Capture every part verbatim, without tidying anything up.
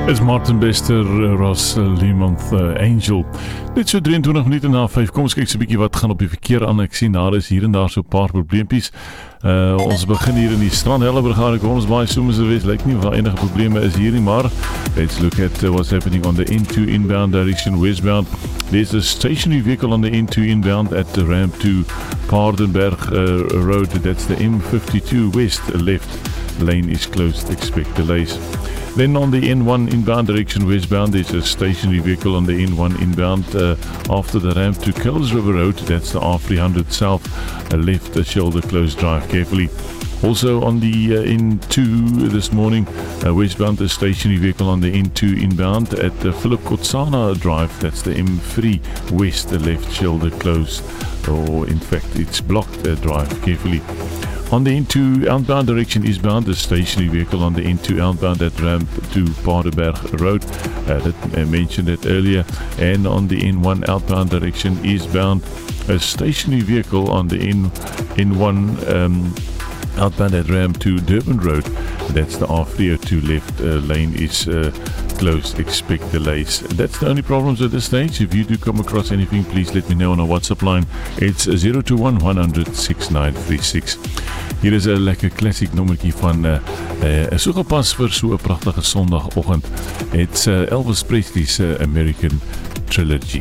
Is Martin Bester, Ross Leemonth, uh, Angel. Dit so drieëntwintig minute na vyf. Kom ons kyk so 'n bietjie wat gaan op die verkeer aan. Ek sien daar is hier en daar so 'n paar probleempies. Uh, ons begin hier in die Strand Helleberg, ons baie Somerset lyk nie of daar enige probleme is hier nie, maar let's look at uh, what's happening on the N two inbound direction westbound. There's a stationary vehicle on the N two inbound at the ramp to Paardenberg uh, Road. That's the M fifty-two west. Left lane is closed. Expect delays. Then on the N one inbound direction westbound, there's a stationary vehicle on the N one inbound uh, after the ramp to Kells River Road. That's the R three hundred south. Uh, left uh, shoulder closed. Drive carefully. Also on the uh, N two this morning, uh, westbound, a stationary vehicle on the N two inbound at the Philip Kotsana Drive. That's the M three west. The left shoulder closed. Or in fact, it's blocked. Uh, drive carefully. On the N two outbound direction eastbound, the stationary vehicle on the N two outbound at ramp to Paardenberg Road. Uh, that I mentioned it earlier. And on the N one outbound direction eastbound, a stationary vehicle on the N N1 um, outbound at ramp to Durban Road. That's the R three oh two left uh, lane is uh, closed. Expect delays. That's the only problems at this stage. If you do come across anything, please let me know on our WhatsApp line. It's zero two one, one hundred, sixty-nine thirty-six. Hier is 'n lekker klassiek nommertjie van 'n uh, uh, so gepas vir so 'n pragtige Sondagoggend. It's uh, Elvis Presley's uh, American Trilogy.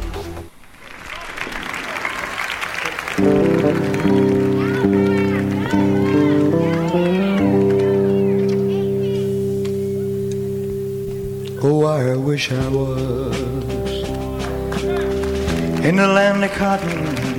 Oh, I wish I was in the land of cotton